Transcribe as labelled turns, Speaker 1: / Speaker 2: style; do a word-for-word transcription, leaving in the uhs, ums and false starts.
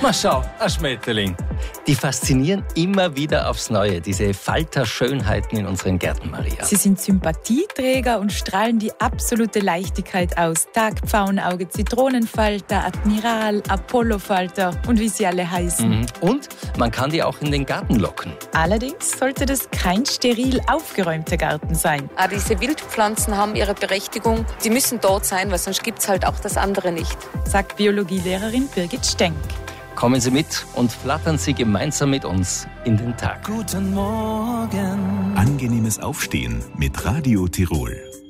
Speaker 1: Mal schau, ein Schmetterling. Die faszinieren immer wieder aufs Neue, diese Falterschönheiten in unseren Gärten, Maria.
Speaker 2: Sie sind Sympathieträger und strahlen die absolute Leichtigkeit aus. Tagpfauenauge, Zitronenfalter, Admiral, Apollofalter und wie sie alle heißen.
Speaker 1: Mhm. Und man kann die auch in den Garten locken.
Speaker 2: Allerdings sollte das kein steril aufgeräumter Garten sein.
Speaker 3: Auch diese Wildpflanzen haben ihre Berechtigung. Die müssen dort sein, weil sonst gibt es halt auch das andere nicht.
Speaker 2: Sagt Biologielehrerin Birgit Stenk.
Speaker 1: Kommen Sie mit und flattern Sie gemeinsam mit uns in den Tag.
Speaker 4: Guten Morgen.
Speaker 5: Angenehmes Aufstehen mit Radio Tirol.